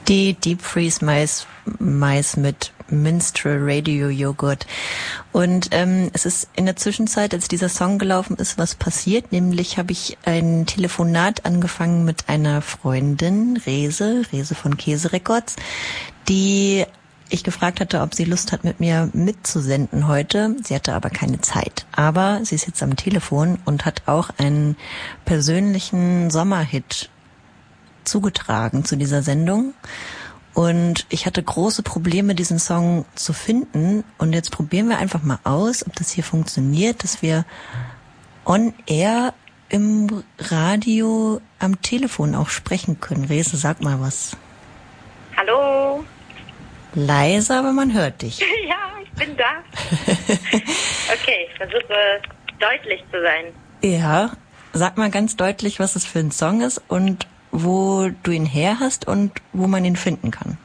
Die Deep Freeze Mais mit Minstrel Radio Joghurt. Und es ist in der Zwischenzeit, als dieser Song gelaufen ist, was passiert. Nämlich habe ich ein Telefonat angefangen mit einer Freundin, Rese von Käse Records, die ich gefragt hatte, ob sie Lust hat, mit mir mitzusenden heute. Sie hatte aber keine Zeit. Aber sie ist jetzt am Telefon und hat auch einen persönlichen Sommerhit zugetragen zu dieser Sendung. Und ich hatte große Probleme, diesen Song zu finden. Und jetzt probieren wir einfach mal aus, ob das hier funktioniert, dass wir on air im Radio am Telefon auch sprechen können. Rese, sag mal was. Hallo. Leise, aber man hört dich. Ja, ich bin da. Okay, ich versuche deutlich zu sein. Ja, sag mal ganz deutlich, was es für ein Song ist und wo du ihn her hast und wo man ihn finden kann.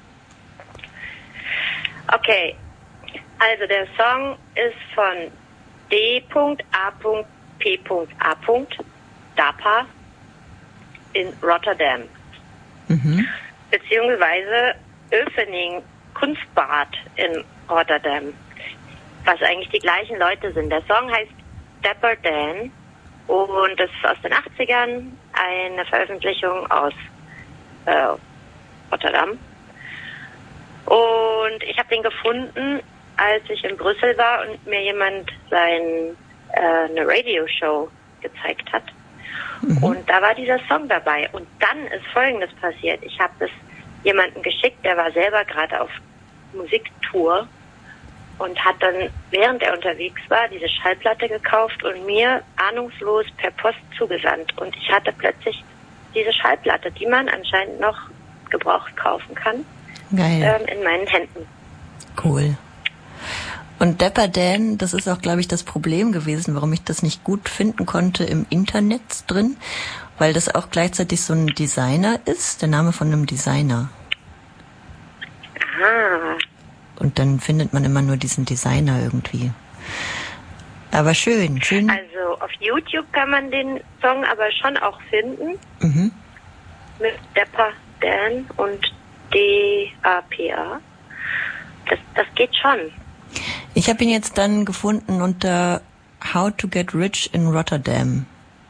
Okay, also der Song ist von D.A.P.A. DAPA in Rotterdam. Beziehungsweise Oefening Kunstbad in Rotterdam, was eigentlich die gleichen Leute sind. Der Song heißt Dapper Dan und das ist aus den 80ern, eine Veröffentlichung aus Rotterdam. Und ich habe den gefunden, als ich in Brüssel war und mir jemand eine Radioshow gezeigt hat. Und da war dieser Song dabei. Und dann ist Folgendes passiert. Ich habe das jemanden geschickt, der war selber gerade auf Musiktour und hat dann, während er unterwegs war, diese Schallplatte gekauft und mir ahnungslos per Post zugesandt. Und ich hatte plötzlich diese Schallplatte, die man anscheinend noch gebraucht kaufen kann, Geil. In meinen Händen. Cool. Und Dapper Dan, das ist auch, glaube ich, das Problem gewesen, warum ich das nicht gut finden konnte im Internet drin, weil das auch gleichzeitig so ein Designer ist, der Name von einem Designer. Aha. Und dann findet man immer nur diesen Designer irgendwie. Aber schön. Also auf YouTube kann man den Song aber schon auch finden. Mit Dapper Dan und DAPA. Das geht schon. Ich habe ihn jetzt dann gefunden unter How to Get Rich in Rotterdam.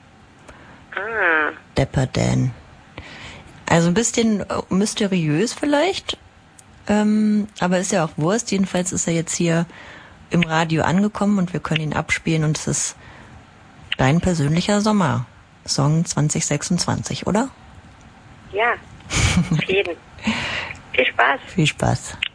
Dapper Dan. Also ein bisschen mysteriös vielleicht, aber ist ja auch Wurst. Jedenfalls ist er jetzt hier im Radio angekommen und wir können ihn abspielen und es ist dein persönlicher Sommersong 2026, oder? Ja, auf jeden. Viel Spaß. Viel Spaß.